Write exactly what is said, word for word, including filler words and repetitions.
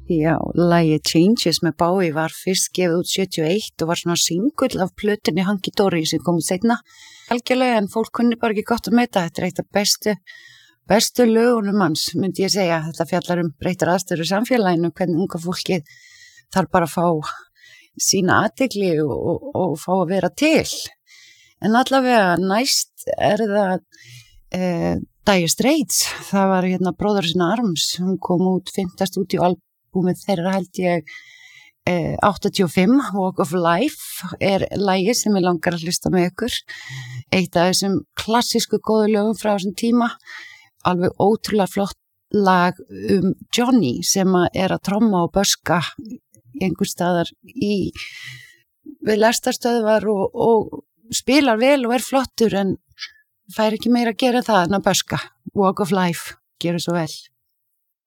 Já, lagið Changes með Bowie var fyrst gefið út sjötíu og eitt og var svona singull af plötunni Hunky Dory sem kom seinna. Algjörlega, en fólk kunni bara ekki gott að meta. Þetta er eitt af bestu, bestu lögunum hans, myndi ég segja. Þetta fjallar um breyttar aðstæður í samfélaginu, hvernig unga fólkið þarf bara að fá sína athygli og, og, og fá að vera til. En allavega næst er það eh, Dire Straits. Það var hérna Brothers in Arms. Hún kom út fimmta stúdíóalbúmið þeirra held ég eh, áttatíu og fimm. Walk of Life er lagið sem ég langar að hlusta með ykkur. Eitt af þessum klassísku góðu lögum frá þessum tíma. Alveg ótrúlega flott lag um Johnny sem er að tromma og böska einhvers staðar í við lestarstöðvar og, og spilar vel og er flottur en fær ekki meira að gera það en að böska. Walk of Life, gerur svo vel.